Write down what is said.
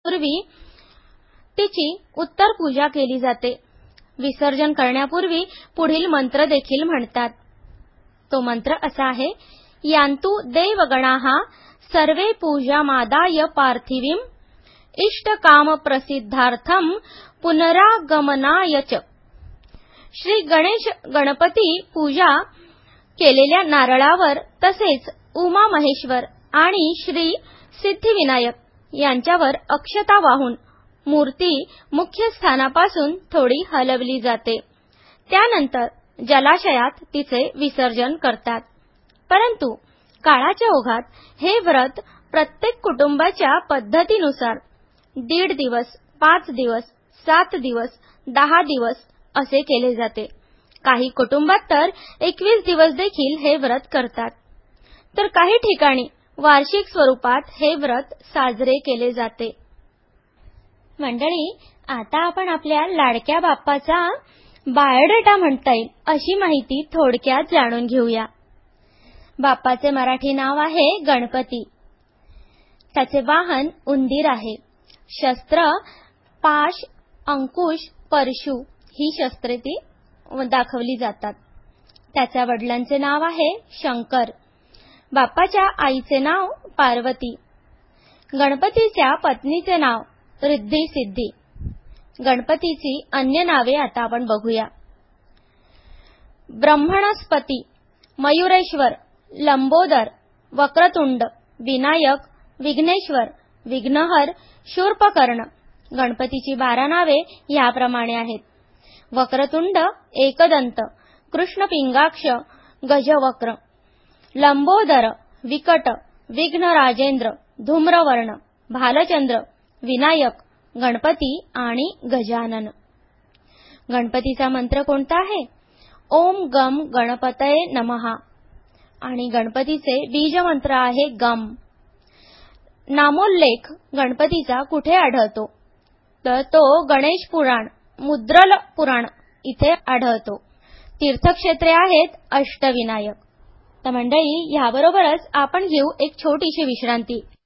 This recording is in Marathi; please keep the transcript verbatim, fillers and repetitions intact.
करण्यापूर्वी तिची उत्तर पूजा केली जाते. विसर्जन करण्यापूर्वी पुढील मंत्र देखील म्हणतात. तो मंत्र असा आहे, यान्तु देवगणाः सर्वे पूजामादाय पार्थिवीं इष्टकाम प्रसिद्धार्थम पुनरागमनाय च. श्री गणेश गणपती पूजा केलेल्या नारळावर तसेच उमा महेश्वर आणि श्री सिद्धिविनायक यांच्यावर अक्षता वाहून मूर्ती मुख्य स्थानापासून थोडी हलवली जाते. त्यानंतर जलाशयात तिचे विसर्जन करतात. परंतु काळाच्या ओघात हे व्रत प्रत्येक कुटुंबाच्या पद्धतीनुसार दीड दिवस, पाच दिवस, सात दिवस, दहा दिवस असे केले जाते. काही कुटुंबात तर एकवीस दिवस देखील हे व्रत करतात. तर काही ठिकाणी वार्षिक स्वरूपात हे व्रत साजरे केले जाते. मंडळी, आता आपण आपल्या लाडक्या बाप्पाचा बायोडेटा म्हणता येईल अशी माहिती थोडक्यात जाणून घेऊया. बाप्पाचे मराठी नाव आहे गणपती. त्याचे वाहन उंदीर आहे. शस्त्र पाश, अंकुश, परशु ही शस्त्रे ती दाखवली जातात. त्याच्या वडिलांचे नाव आहे शंकर. बाप्पाच्या आईचे नाव पार्वती. गणपतीच्या पत्नीचे नाव रिद्धी सिद्धी. गणपतीची अन्य नावे आता आपण बघूया. ब्रह्मणस्पती, मयुरेश्वर, लंबोदर, वक्रतुंड, विनायक, विघ्नेश्वर, विघ्नहर, शूर्पकर्ण. गणपतीची बारा नावे याप्रमाणे आहेत. वक्रतुंड एकदंत, कृष्णपिंगाक्ष, गजवक्र. लंबोदर विकट, विघ्नराजेंद्र, धूम्रवर्ण, भालचंद्र, विनायक, गणपती आणि गजानन. गणपतीचा मंत्र कोणता आहे? ओम गम गणपतये नमः. आणि गणपतीचे बीज मंत्र आहे गम. नामोल्लेख गणपतीचा कुठे आढळतो? तर तो गणेश पुराण, मुद्रल पुराण इथे आढळतो. तीर्थक्षेत्रे आहेत अष्टविनायक. तर मंडळी, याबरोबरच आपण घेऊ एक छोटीशी विश्रांती.